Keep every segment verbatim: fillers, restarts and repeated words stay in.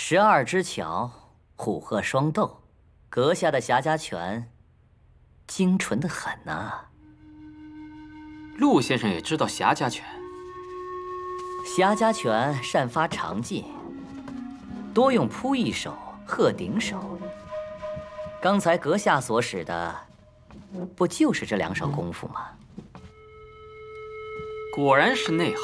十二只桥，虎鹤双斗，阁下的霞家拳，精纯的很呐、啊。 陆先生也知道霞家拳。 霞家拳善发长技，多用扑翼手、鹤顶手。刚才阁下所使的，不就是这两手功夫吗？ 果然是内行。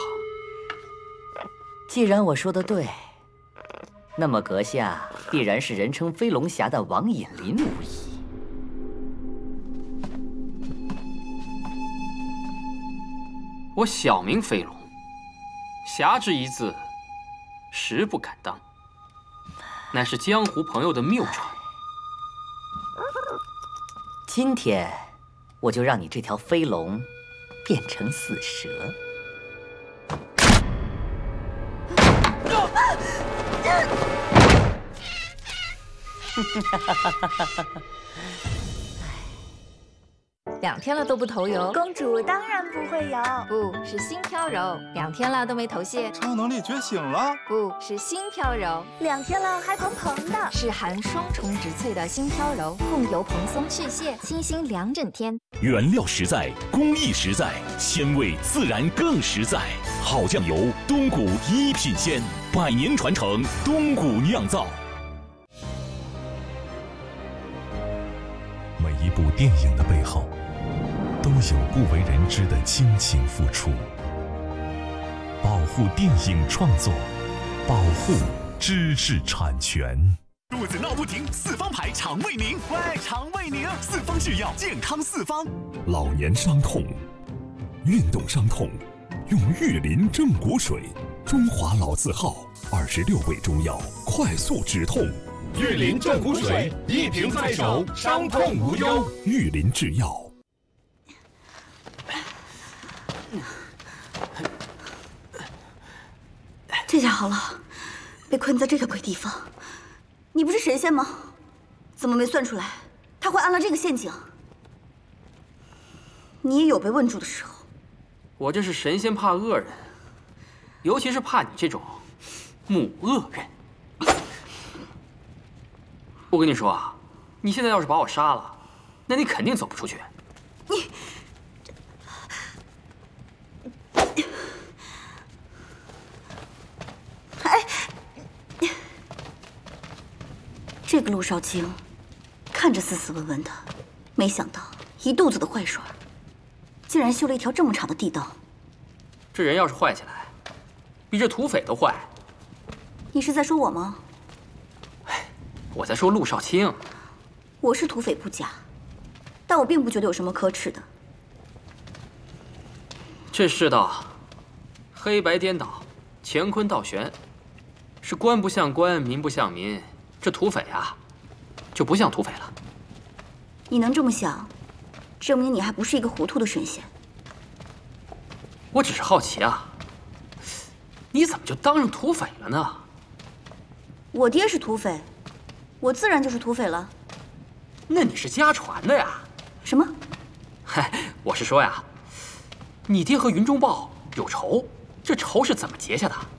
既然我说的对，那么阁下必然是人称飞龙峡的王隐林无疑。 我小名飞龙，侠之一字，实不敢当，乃是江湖朋友的谬传。 今天，我就让你这条飞龙变成死蛇。 两天了都不头油， 公主当然不会有， 不是心飘柔。两天了都没头屑， 超能力觉醒了， 不是心飘柔。 两天了还蓬蓬的， 是含双重植萃的心飘柔，控油蓬松去屑，清新两整天。 原料实在，工艺实在，鲜味自然更实在。好酱油，东谷一品鲜，百年传承，东谷酿造。 每一部电影的背后，都有不为人知的亲情付出。保护电影创作，保护知识产权。 肚子闹不停，四方牌肠胃宁，喂，肠胃宁，四方制药，健康四方。 老年伤痛，运动伤痛，用玉林正骨水，中华老字号，二十六味中药，快速止痛。 玉林正骨水，一瓶在手，伤痛无忧。 玉林制药。 这下好了，被困在这个鬼地方。你不是神仙吗？怎么没算出来他会安了这个陷阱？你也有被问住的时候。 我这是神仙怕恶人，尤其是怕你这种母恶人。我跟你说啊，你现在要是把我杀了，那你肯定走不出去。 你，哎，这个陆少卿，看着斯斯文文的，没想到一肚子的坏水，竟然修了一条这么长的地道。 这人要是坏起来，比这土匪都坏。 你是在说我吗？ 我在说陆少卿。 我是土匪不假，但我并不觉得有什么可耻的。 这世道黑白颠倒，乾坤倒悬，是官不像官，民不像民。这土匪啊，就不像土匪了。 你能这么想，证明你还不是一个糊涂的神仙。 我只是好奇啊，你怎么就当上土匪了呢？ 我爹是土匪。我自然就是土匪了。 那你是家传的呀？ 什么？ 嗨，我是说呀，你爹和云中豹有仇，这仇是怎么结下的？